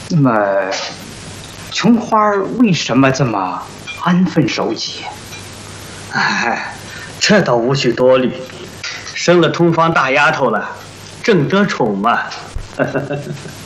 那么，琼花为什么这么安分守己？ 哎，这倒无需多虑，生了通房大丫头了，正得宠嘛。